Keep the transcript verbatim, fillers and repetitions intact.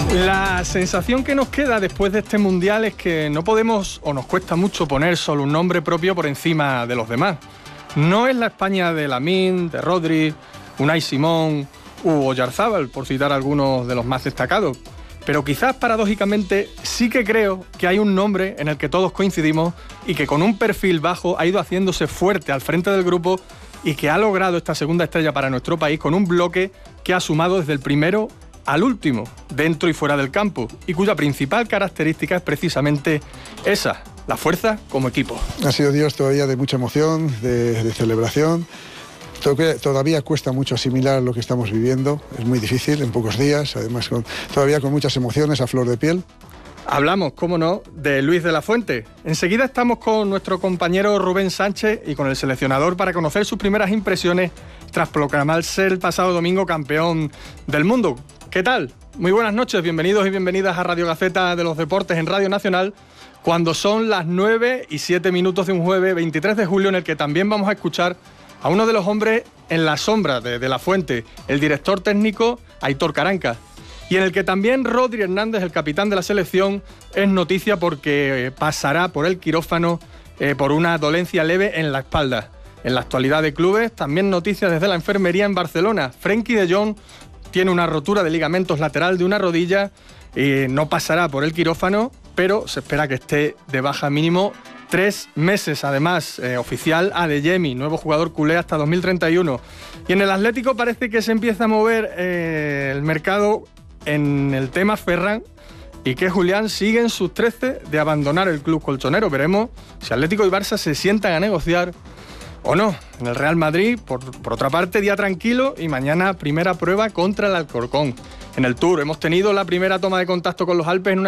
La sensación que nos queda después de este Mundial es que no podemos, o nos cuesta mucho, poner solo un nombre propio por encima de los demás. No es la España de Lamine, de Rodri, Unai Simón u Oyarzábal, por citar algunos de los más destacados. Pero quizás paradójicamente sí que creo que hay un nombre en el que todos coincidimos y que con un perfil bajo ha ido haciéndose fuerte al frente del grupo y que ha logrado esta segunda estrella para nuestro país con un bloque que ha sumado desde el primero al último, dentro y fuera del campo, y cuya principal característica es precisamente esa, la fuerza como equipo. Ha sido días todavía de mucha emoción, de, de celebración. Todavía cuesta mucho asimilar lo que estamos viviendo, es muy difícil en pocos días, además con, todavía con muchas emociones a flor de piel. Hablamos, cómo no, de Luis de la Fuente. Enseguida estamos con nuestro compañero Rubén Sánchez y con el seleccionador para conocer sus primeras impresiones tras proclamarse el pasado domingo campeón del mundo. ¿Qué tal? Muy buenas noches, bienvenidos y bienvenidas a Radio Gaceta de los Deportes en Radio Nacional, cuando son las nueve y siete minutos de un jueves veintitrés de julio, en el que también vamos a escuchar a uno de los hombres en la sombra de, de la Fuente, el director técnico Aitor Karanka, y en el que también Rodri Hernández, el capitán de la selección, es noticia porque pasará por el quirófano eh, por una dolencia leve en la espalda. En la actualidad de clubes, también noticias desde la enfermería en Barcelona. Frenkie de Jong tiene una rotura de ligamentos lateral de una rodilla y no pasará por el quirófano, pero se espera que esté de baja mínimo tres meses. Además, eh, oficial Adeyemi, nuevo jugador culé hasta dos mil treinta y uno. Y en el Atlético parece que se empieza a mover eh, el mercado en el tema Ferran y que Julián sigue en sus trece de abandonar el club colchonero. Veremos si Atlético y Barça se sientan a negociar o no. En el Real Madrid, por, por otra parte, día tranquilo y mañana primera prueba contra el Alcorcón. En el Tour hemos tenido la primera toma de contacto con los Alpes en una